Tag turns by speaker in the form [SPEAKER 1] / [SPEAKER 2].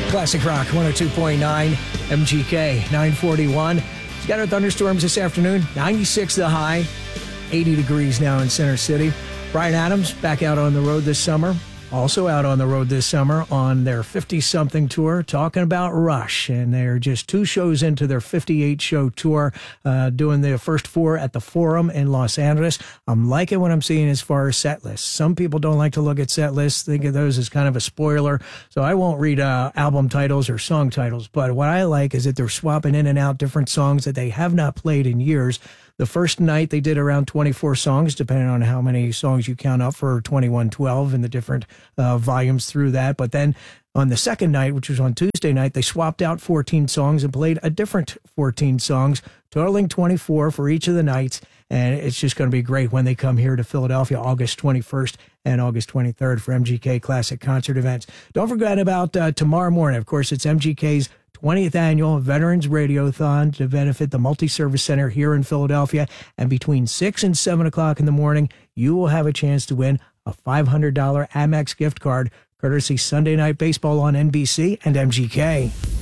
[SPEAKER 1] Classic Rock 102.9, MGK 941. Scattered thunderstorms this afternoon, 96 the high, 80 degrees now in Center City. Bryan Adams back out on the road this summer. Also out on the road this summer on their 50-something tour, talking about Rush. And they're just 2 shows into their 58-show tour, doing their first 4 at the Forum in Los Angeles. I'm liking what I'm seeing as far as set lists. Some people don't like to look at set lists, think of those as kind of a spoiler. So I won't read album titles or song titles. But what I like is that they're swapping in and out different songs that they have not played in years. The first night they did around 24 songs, depending on how many songs you count up for 2112 and the different volumes through that. But then on the second night, which was on Tuesday night, they swapped out 14 songs and played a different 14 songs, totaling 24 for each of the nights. And it's just going to be great when they come here to Philadelphia, August 21st and August 23rd for MGK Classic Concert Events. Don't forget about tomorrow morning. Of course, it's MGK's 20th annual Veterans Radiothon to benefit the Multi-Service Center here in Philadelphia. And between 6 and 7 o'clock in the morning, you will have a chance to win a $500 Amex gift card, courtesy Sunday Night Baseball on NBC and MGK.